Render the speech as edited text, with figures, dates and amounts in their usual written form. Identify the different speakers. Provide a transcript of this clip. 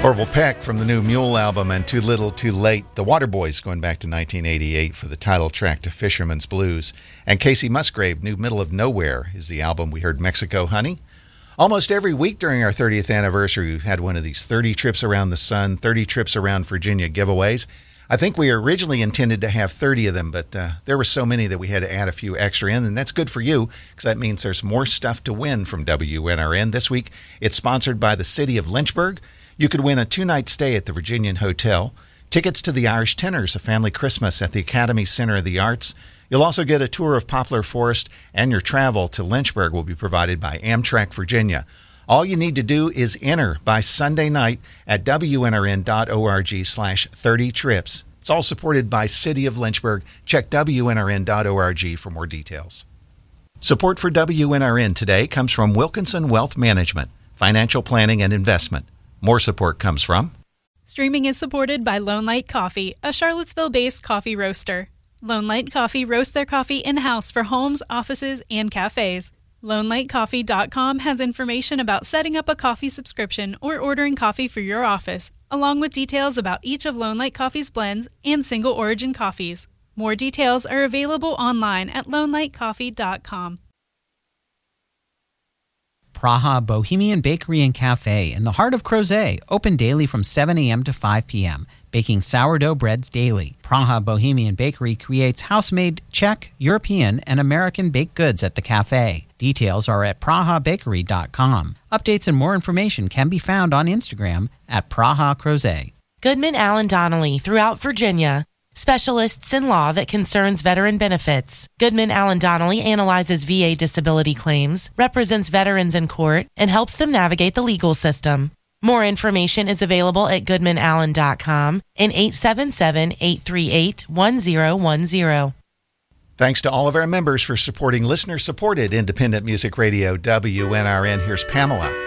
Speaker 1: Orville Peck from the new Mule album and Too Little Too Late. The Waterboys going back to 1988 for the title track to Fisherman's Blues. And Casey Musgrave, New Middle of Nowhere is the album. We heard Mexico Honey. Almost every week during our 30th anniversary, we've had one of these 30 trips around the sun, 30 trips around Virginia giveaways. I think we originally intended to have 30 of them, but there were so many that we had to add a few extra in, and that's good for you because that means there's more stuff to win from WNRN. This week, it's sponsored by the City of Lynchburg. You could win a 2-night stay at the Virginian Hotel, tickets to the Irish Tenors, a family Christmas at the Academy Center of the Arts. You'll also get a tour of Poplar Forest, and your travel to Lynchburg will be provided by Amtrak Virginia. All you need to do is enter by Sunday night at WNRN.org/30trips. It's all supported by City of Lynchburg. Check WNRN.org for more details. Support for WNRN today comes from Wilkinson Wealth Management, financial planning and investment. More support comes from...
Speaker 2: Streaming is supported by Lone Light Coffee, a Charlottesville-based coffee roaster. Lone Light Coffee roasts their coffee in-house for homes, offices, and cafes. LoneLightCoffee.com has information about setting up a coffee subscription or ordering coffee for your office, along with details about each of Lone Light Coffee's blends and single origin coffees. More details are available online at LoneLightCoffee.com.
Speaker 3: Praha Bohemian Bakery and Cafe in the heart of Crozet, open daily from 7 a.m. to 5 p.m., baking sourdough breads daily. Praha Bohemian Bakery creates house-made Czech, European, and American baked goods at the cafe. Details are at prahabakery.com. Updates and more information can be found on Instagram at Praha Crozet.
Speaker 4: Goodman Allen Donnelly throughout Virginia. Specialists in law that concerns veteran benefits. Goodman Allen Donnelly analyzes VA disability claims, represents veterans in court, and helps them navigate the legal system. More information is available at goodmanallen.com and 877-838-1010.
Speaker 1: Thanks to all of our members for supporting listener-supported independent music radio WNRN. Here's Pamela.